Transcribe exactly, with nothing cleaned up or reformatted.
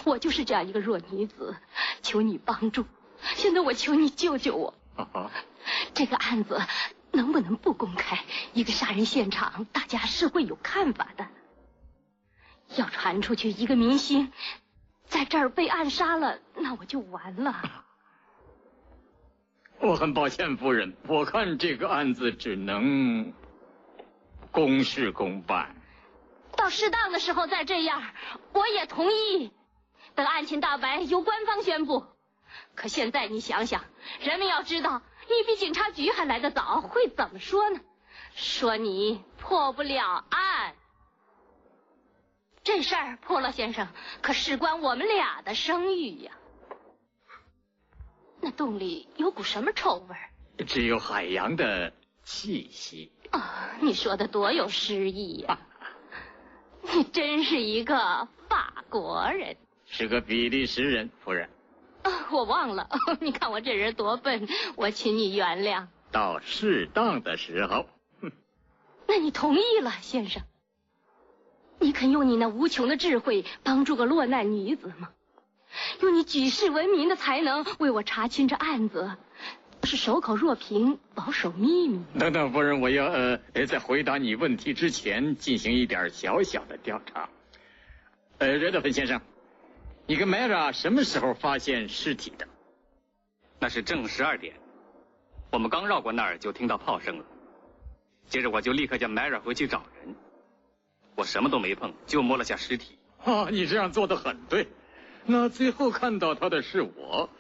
我就是这样一个弱女子，求你帮助。现在我求你救救我。 啊、 这个案子能不能不公开？一个杀人现场，大家是会有看法的。要传出去，一个明星在这儿被暗杀了，那我就完了。 我很抱歉，夫人，我看这个案子只能公事公办。 到适当的时候再这样，我也同意。等案情大白，由官方宣布。可现在你想想，人们要知道你比警察局还来得早，会怎么说呢？说你破不了案。这事儿破了，先生，可事关我们俩的声誉呀。那洞里有股什么臭味儿？ 只有海洋的气息。 哦，你说的多有诗意呀！你真是一个法国人。 是个比利时人，夫人。 啊，我忘了。你看我这人多笨，我请你原谅。 到适当的时候。 那你同意了，先生？你肯用你那无穷的智慧帮助个落难女子吗？用你举世闻名的才能为我查清这案子，是守口若瓶，保守秘密。 等等，夫人，我要呃在回答你问题之前进行一点小小的调查。呃，瑞德芬先生，你跟梅拉什么时候发现尸体的？ 那是正十二点，我们刚绕过那儿就听到炮声了。接着我就立刻叫梅拉回去找人。我什么都没碰，就摸了下尸体。 啊，你这样做得很对。那最后看到他的是我，